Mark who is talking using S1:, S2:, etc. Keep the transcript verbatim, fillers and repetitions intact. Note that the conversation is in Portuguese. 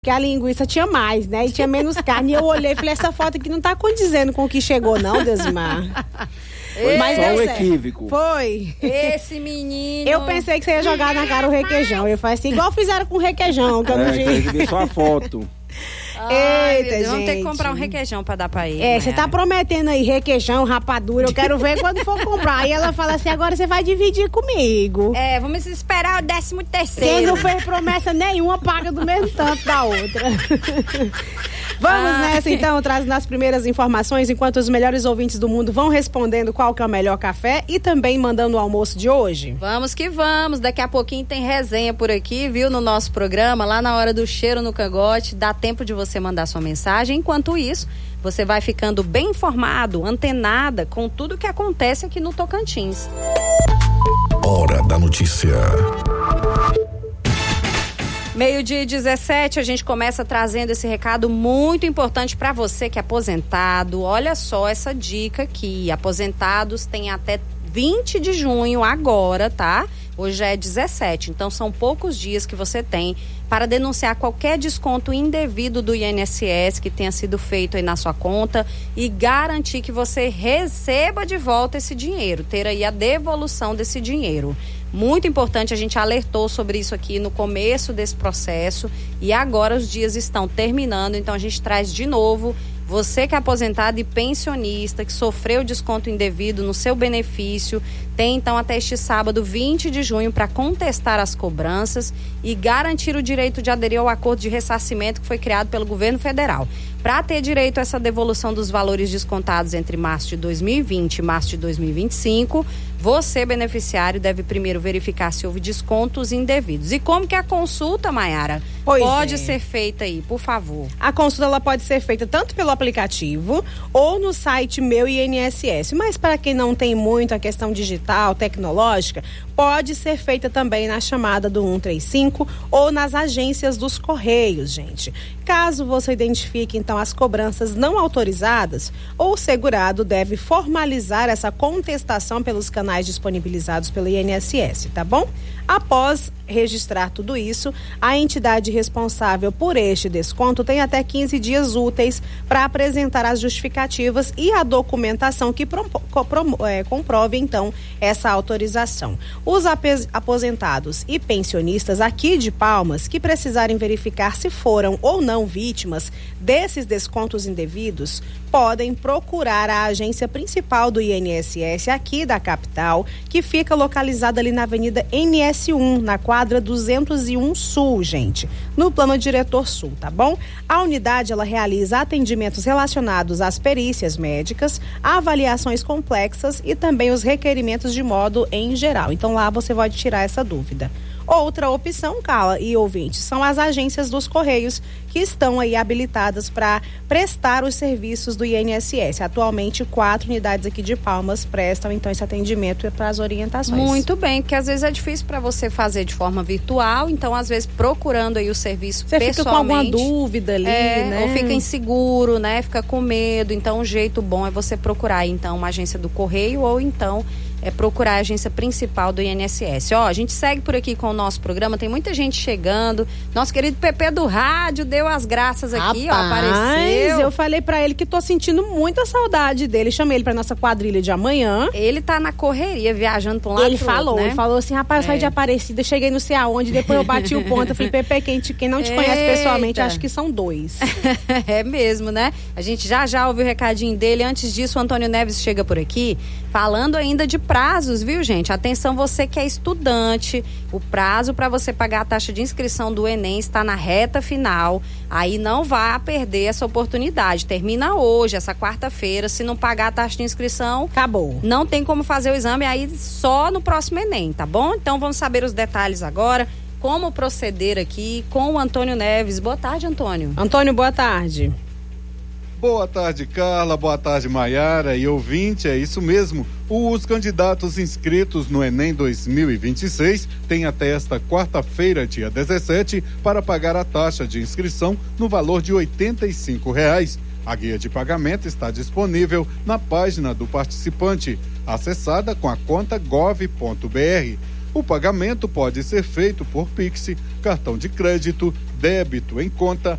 S1: que a linguiça tinha mais, né? E tinha menos carne. E eu olhei e falei, essa foto aqui não tá condizendo com o que chegou, não, Deusmar.
S2: Foi Mas só um equívoco.
S1: Foi.
S3: Esse menino.
S1: Eu pensei que você ia jogar na cara o requeijão. Eu falei assim, igual fizeram com o requeijão. Que eu não
S2: É,
S1: tinha...
S2: que eu vi só a foto.
S3: Ai,
S1: Eita,
S3: Deus, vamos ter que
S1: gente.
S3: comprar um requeijão pra dar pra ele.
S1: É, você tá prometendo aí requeijão, rapadura, eu quero ver quando for comprar. Aí ela fala assim, agora você vai dividir comigo.
S3: É, vamos esperar o décimo terceiro.
S1: Quem não fez promessa nenhuma paga do mesmo tanto da outra. Vamos
S3: Ai.
S1: nessa então, trazendo as primeiras informações, enquanto os melhores ouvintes do mundo vão respondendo qual que é o melhor café e também mandando o almoço de hoje.
S3: Vamos que vamos, daqui a pouquinho tem resenha por aqui, viu, no nosso programa, lá na hora do cheiro no cangote, dá tempo de você mandar sua mensagem. Enquanto isso, você vai ficando bem informado, antenada com tudo que acontece aqui no Tocantins.
S4: Hora da notícia.
S3: Meio-dia e dezessete, a gente começa trazendo esse recado muito importante para você que é aposentado. Olha só essa dica aqui, aposentados têm até vinte de junho agora, tá? Hoje é dezessete, então são poucos dias que você tem para denunciar qualquer desconto indevido do I N S S que tenha sido feito aí na sua conta e garantir que você receba de volta esse dinheiro, ter aí a devolução desse dinheiro. Muito importante, a gente alertou sobre isso aqui no começo desse processo e agora os dias estão terminando, então a gente traz de novo. Você que é aposentado e pensionista, que sofreu desconto indevido no seu benefício, tem então até este sábado, vinte de junho, para contestar as cobranças e garantir o direito de aderir ao acordo de ressarcimento que foi criado pelo governo federal. Para ter direito a essa devolução dos valores descontados entre março de dois mil e vinte e março de dois mil e vinte e cinco, você, beneficiário, deve primeiro verificar se houve descontos indevidos. E como que a consulta, Maiara,
S1: Pois
S3: pode
S1: é.
S3: ser feita aí, por favor?
S1: A consulta ela pode ser feita tanto pelo aplicativo ou no site Meu I N S S. Mas para quem não tem muito a questão digital, tecnológica, pode ser feita também na chamada do cento e trinta e cinco ou nas agências dos Correios, gente. Caso você identifique, então, as cobranças não autorizadas, o segurado deve formalizar essa contestação pelos canais disponibilizados pelo I N S S, tá bom? Após registrar tudo isso, a entidade responsável por este desconto tem até quinze dias úteis para apresentar as justificativas e a documentação que pro, pro, é, comprove, então, essa autorização. Os apes, aposentados e pensionistas aqui de Palmas que precisarem verificar se foram ou não vítimas desses descontos indevidos, podem procurar a agência principal do I N S S aqui da capital, que fica localizada ali na Avenida N S um, na quadra duzentos e um Sul, gente, no plano diretor sul, tá bom? A unidade, ela realiza atendimentos relacionados às perícias médicas, avaliações complexas e também os requerimentos de modo em geral. Então lá você pode tirar essa dúvida. Outra opção, Carla e ouvintes, são as agências dos Correios, que estão aí habilitadas para prestar os serviços do I N S S. Atualmente, quatro unidades aqui de Palmas prestam, então, esse atendimento para as orientações.
S3: Muito bem, porque às vezes é difícil para você fazer de forma virtual, então, às vezes, procurando aí o serviço
S1: você
S3: pessoalmente.
S1: Você fica com alguma dúvida ali,
S3: é,
S1: né?
S3: Ou fica inseguro, né? Fica com medo. Então, um jeito bom é você procurar, então, uma agência do Correio ou, então, é procurar a agência principal do I N S S. Ó, a gente segue por aqui com o nosso programa, tem muita gente chegando. Nosso querido Pepe do rádio deu as graças aqui,
S1: Rapaz,
S3: ó, apareceu.
S1: Eu falei pra ele que tô sentindo muita saudade dele. Chamei ele pra nossa quadrilha de amanhã.
S3: Ele tá na correria, viajando pra um lado
S1: Ele
S3: pro
S1: falou,
S3: outro, né?
S1: ele falou assim, rapaz, eu saí
S3: É.
S1: de Aparecida, cheguei não sei aonde, depois eu bati o ponto. Eu falei, Pepe, quem, te, quem não te conhece
S3: Eita.
S1: pessoalmente, acho que são dois.
S3: É mesmo, né? A gente já já ouviu o recadinho dele. Antes disso, o Antônio Neves chega por aqui falando ainda de prazos, viu, gente? Atenção, você que é estudante, o prazo para você pagar a taxa de inscrição do Enem está na reta final. Aí não vá perder essa oportunidade. Termina hoje, essa quarta-feira. Se não pagar a taxa de inscrição,
S1: acabou.
S3: Não tem como fazer o exame aí só no próximo Enem, tá bom? Então vamos saber os detalhes agora. Como proceder aqui com o Antônio Neves. Boa tarde, Antônio.
S1: Antônio, boa tarde.
S5: Boa tarde, Carla. Boa tarde, Maiara e ouvinte. É isso mesmo. Os candidatos inscritos no Enem dois mil e vinte e seis têm até esta quarta-feira, dia dezessete, para pagar a taxa de inscrição no valor de oitenta e cinco reais. A guia de pagamento está disponível na página do participante, acessada com a conta gov ponto br. O pagamento pode ser feito por Pix, cartão de crédito, débito em conta